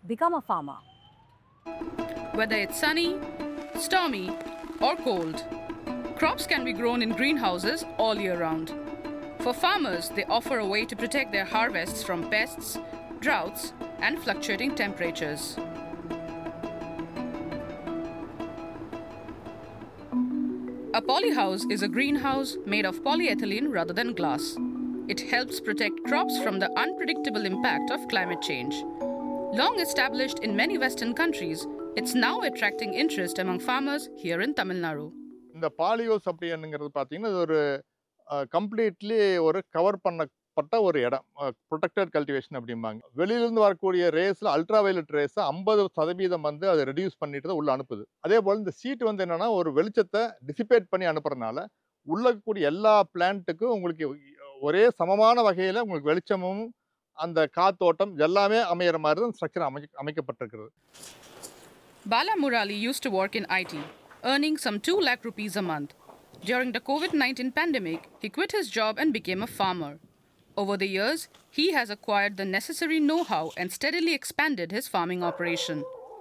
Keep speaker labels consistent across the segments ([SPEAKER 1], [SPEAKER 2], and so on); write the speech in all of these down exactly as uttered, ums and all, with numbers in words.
[SPEAKER 1] become a farmer.
[SPEAKER 2] Whether it's sunny, stormy, or cold, crops can be grown in greenhouses all year round. For farmers, they offer a way to protect their harvests from pests, droughts, and fluctuating temperatures. A polyhouse is a greenhouse made of polyethylene rather than glass. It helps protect crops from the unpredictable impact of climate change. Long established in many Western countries, it's now attracting interest among farmers here in Tamil Nadu.
[SPEAKER 3] இந்த பாலியோஸ் அப்படிங்கிறது பார்த்தீங்கன்னா இது ஒரு completely ஒரு cover பண்ணப்பட்ட ஒரு இடம், protected cultivation அப்படிம்பாங்க. வெளியிலிருந்து வரக்கூடிய ரேஸில் அல்ட்ராவயலட் ரேஸை ஐம்பது சதவீதம் வந்து அதை ரெடியூஸ் பண்ணிட்டு தான் உள்ள அனுப்புது. அதே போல் இந்த சீட் வந்து என்னன்னா ஒரு வெளிச்சத்தை டிசிபேட் பண்ணி அனுப்புறதுனால உள்ள இருக்கக்கூடிய எல்லா பிளான்ட்டுக்கும் உங்களுக்கு ஒரே சமமான வகையில் உங்களுக்கு வெளிச்சமும் அந்த காத்தோட்டம் எல்லாமே அமையிற மாதிரி தான் ஸ்ட்ரக்சர் அமை அமைக்கப்பட்டிருக்கிறது.
[SPEAKER 2] Bala Murali used to work in I T, earning some two lakh rupees a month. During the COVID nineteen pandemic, he quit his job and became a farmer. Over the years, he has acquired the necessary know-how and steadily expanded his farming operation.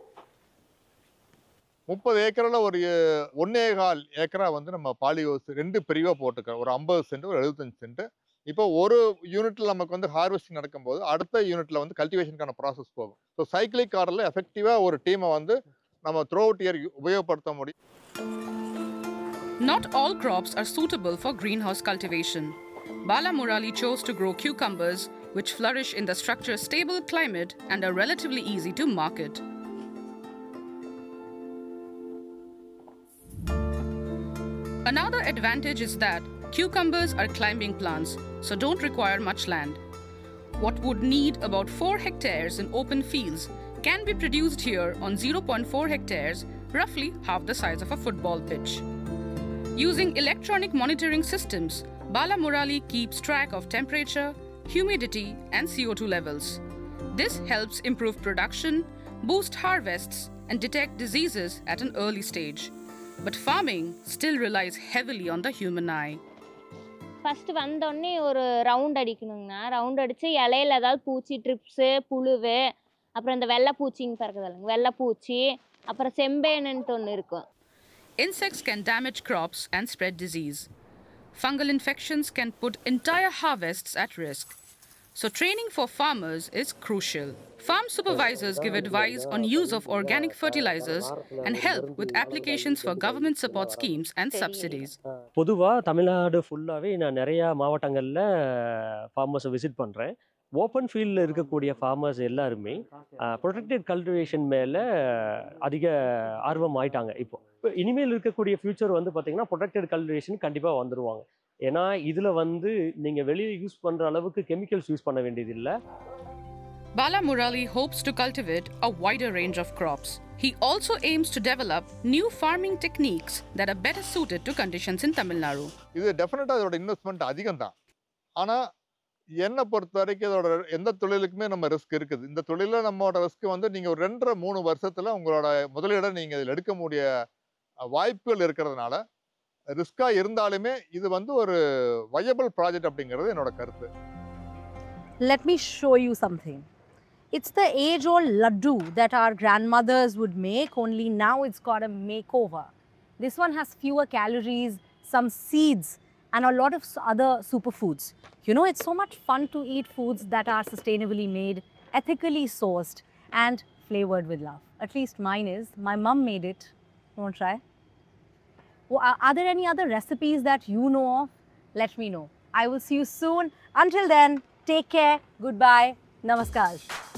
[SPEAKER 3] முப்பது ஏக்கரில் ஒரு ஒன்னே கால் ஏக்கரா வந்து நம்ம பாலியோஸ் ரெண்டு பிரிவாக போட்டுக்கிறோம். ஒரு ஐம்பது சென்ட் ஒரு எழுபத்தஞ்சு சென்ட். இப்போ ஒரு யூனிட்ல நமக்கு வந்து ஹார்வெஸ்டிங் நடக்கும்போது அடுத்த யூனிட்ல வந்து கல்டிவேஷனுக்கான ப்ராசஸ் போகும். ஸோ சைக்கிளிக் ஆர்டரில் எஃபெக்டிவாக ஒரு டீமை வந்து நம்ம த்ரூ அவுட் இயர் உபயோகப்படுத்த முடியும்.
[SPEAKER 2] Not all crops are suitable for greenhouse cultivation. Bala Murali chose to grow cucumbers, which flourish in the structure's stable climate and are relatively easy to market. Another advantage is that cucumbers are climbing plants, so don't require much land. What would need about four hectares in open fields can be produced here on zero point four hectares, roughly half the size of a football pitch. Using electronic monitoring systems, Bala Murali keeps track of temperature, humidity, and C O two levels. This helps improve production, boost harvests, and detect diseases at an early stage. But farming still relies heavily on the human eye.
[SPEAKER 4] First வந்தோடனே ஒரு round அடிக்கணுங்கண்ணா. Round அடித்து இலையில ஏதாவது பூச்சி, trips, புழுவு, அப்புறம் இந்த வெள்ளை பூச்சிங்க பறக்குதில்லைங்க, வெள்ளை பூச்சி, அப்புறம் செம்பேனுன்ட்டு ஒன்று இருக்கும்.
[SPEAKER 2] Insects can damage crops and spread disease. Fungal infections can put entire harvests at risk. So training for farmers is crucial. Farm supervisors give advice on use of organic fertilizers and help with applications for government support schemes and subsidies.
[SPEAKER 5] பொதுவாக தமிழ்நாடு ஃபுல்லாகவே நான் நிறையா மாவட்டங்களில் ஃபார்மர்ஸை visit பண்ணுறேன். Open ஃபீல்டில் இருக்கக்கூடிய farmers எல்லாருமே protected cultivation மேலே அதிக ஆர்வம் ஆயிட்டாங்க. இப்போ இனிமேல் இருக்கக்கூடிய ஃபியூச்சர் வந்து பார்த்திங்கன்னா ப்ரொடெக்டட் கல்டிவேஷன் கண்டிப்பாக வந்துடுவாங்க. ஏன்னா இதில் வந்து நீங்கள் வெளியே யூஸ் பண்ணுற அளவுக்கு கெமிக்கல்ஸ் யூஸ் பண்ண வேண்டியதில்லை.
[SPEAKER 2] Bala Murali hopes to cultivate a wider range of crops. He also aims to develop new farming techniques that are better suited to conditions in Tamil Nadu.
[SPEAKER 3] இது டெஃபினட்டாக இதோட இன்வெஸ்ட்மெண்ட் அதிகம் தான். ஆனால் என்னை பொறுத்த வரைக்கும் இதோட எந்த தொழிலுக்குமே நம்ம ரிஸ்க் இருக்குது. இந்த தொழிலில் நம்மளோட ரிஸ்க் வந்து நீங்கள் ஒரு ரெண்டரை மூணு வருஷத்தில் உங்களோட முதலீடை நீங்கள் இதில் எடுக்கக்கூடிய வாய்ப்புகள் இருக்கிறதுனால ரிஸ்காக இருந்தாலுமே இது வந்து ஒரு வயபிள் ப்ராஜெக்ட் அப்படிங்கிறது என்னோட கருத்து.
[SPEAKER 1] Let me show you something. It's the age-old laddu that our grandmothers would make, only now it's got a makeover. This one has fewer calories, some seeds, and a lot of other superfoods. You know, it's so much fun to eat foods that are sustainably made, ethically sourced, and flavored with love. At least mine is. My mum made it. You want to try? Well, are there any other recipes that you know of? Let me know. I will see you soon. Until then, take care. Goodbye. Namaskar.